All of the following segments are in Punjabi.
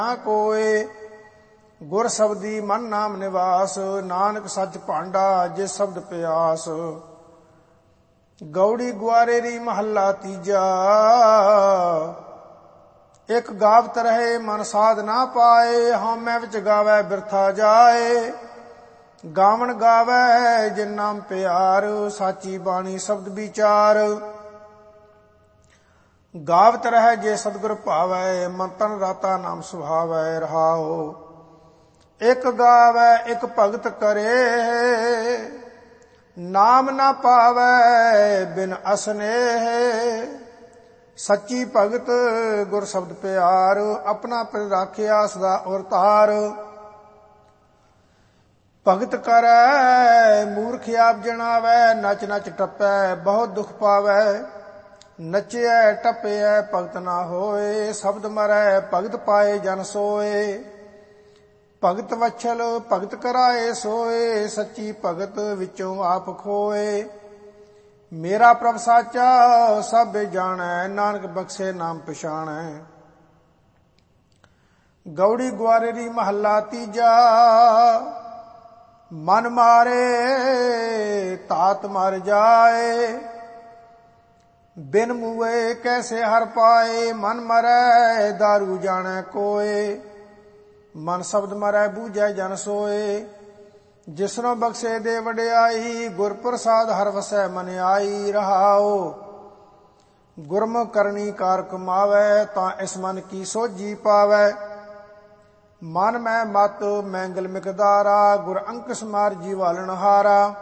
ਨਾ ਕੋਏ। ਗੁਰ ਸ਼ਬਦੀ ਮਨ ਨਾਮ ਨਿਵਾਸ, ਨਾਨਕ ਸੱਚ ਭਾਂਡਾ ਜਿਸ ਸ਼ਬਦ ਪਿਆਸ। ਗੌੜੀ ਗੁਆਰੇਰੀ ਮਹੱਲਾ ਤੀਜਾ। ਇੱਕ ਗਾਵਤ ਰਹੇ ਮਨ ਸਾਧ ਨਾ ਪਾਏ, ਹਉਮੈ ਵਿੱਚ ਗਾਵੈ ਬਿਰਥਾ ਜਾਏ। ਗਾਵਣ ਗਾਵੈ ਜਿਨ ਨਾਮ ਪਿਆਰ, ਸਾਚੀ ਬਾਣੀ ਸ਼ਬਦ ਵਿਚਾਰ। ਗਾਵਤ ਰਹਿ ਜੇ ਸਤਿਗੁਰ ਭਾਵੈ, ਮਨ ਤਨ ਰਾਤਾ ਨਾਮ ਸੁਭਾਵੈ। ਰਹਾਉ ਇੱਕ ਗਾਵੈ ਇੱਕ ਭਗਤ ਕਰੇ, ਨਾਮ ਨਾ ਪਾਵੈ ਬਿਨ ਅਸਨੇਹ। ਸੱਚੀ ਭਗਤ ਗੁਰ ਸ਼ਬਦ ਪਿਆਰ, ਆਪਣਾ ਪਿਰ ਰਾਖਿਆ ਸਦਾ ਔਰ ਤਾਰ। ਭਗਤ ਕਰੈ ਮੂਰਖ ਆਪ ਜਣਾਵੈ, ਨਚ ਨਚ ਟੱਪੈ ਬਹੁਤ ਦੁਖ ਪਾਵੈ। ਨਚਿਐ ਟੱਪਿਐ ਭਗਤ ਨਾ ਹੋਏ, ਸ਼ਬਦ ਮਰੈ ਭਗਤ ਪਾਏ ਜਨ ਸੋਏ। ਭਗਤ ਵਛਲ ਭਗਤ ਕਰਾਏ ਸੋਏ, ਸੱਚੀ ਭਗਤ ਵਿੱਚੋਂ ਆਪ ਖੋਏ। ਮੇਰਾ ਪ੍ਰਭ ਸਾਚਾ ਸਭ ਜਾਣੈ, ਨਾਨਕ ਬਖਸ਼ੇ ਨਾਮ ਪਛਾਣੈ। ਗੌੜੀ ਗੁਆਰੇਰੀ ਮਹੱਲਾ ਤੀਜਾ। ਮਨ ਮਾਰੇ ਤਾਤ ਮਰ ਜਾਏ, ਬਿਨ ਮੂਏ ਕੈਸੇ ਹਰ ਪਾਏ। ਮਨ ਮਰੈ ਦਾਰੂ ਜਾਣੈ ਕੋਏ, ਮਨ ਸ਼ਬਦ ਮਰੈ ਬੂਝੈ ਜਨ ਸੋਏ। ਜਿਸਨੋ ਬਖਸ਼ੇ ਦੇ ਵਡਿਆਈ, ਗੁਰ ਪ੍ਰਸਾਦ ਹਰ ਵਸੈ ਮਨ ਆਈ। ਰਹਾਉ ਗੁਰਮੁਖ ਕਰਨੀ ਕਾਰ ਕਮਾਵੈ, ਤਾਂ ਇਸ ਮਨ ਕੀ ਸੋਝੀ ਪਾਵੈ। ਮਨ ਮੈਂ ਮਤ ਮੈਂਗਲ ਮਿਕਦਾਰਾ, ਗੁਰ ਅੰਕੁਸ਼ ਮਾਰ ਜੀਵਾਲਣ ਹਾਰਾ।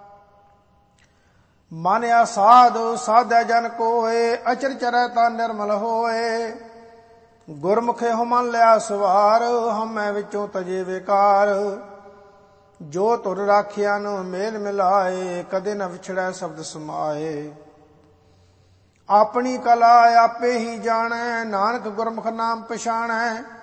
ਮਨ ਆਸਾਦ ਸਾਧੈ ਜਨ ਕੋਏ, ਅਚਰ ਚਰੈ ਤਾਂ ਨਿਰਮਲ ਹੋਏ। ਗੁਰਮੁਖੇ ਹੋ ਮਨ ਲਿਆ ਸਵਾਰ, ਹਉਮੈ ਵਿੱਚੋਂ ਤਜੇ ਵਿਕਾਰ। ਜੋ ਧੁਰ ਰਾਖਿਆ ਨੂੰ ਮੇਲ ਮਿਲਾਏ, ਕਦੇ ਨ ਵਿਛੜੈ ਸ਼ਬਦ ਸਮਾਏ। ਆਪਣੀ ਕਲਾ ਆਪੇ ਹੀ ਜਾਣੈ, ਨਾਨਕ ਗੁਰਮੁਖ ਨਾਮ ਪਛਾਣੈ।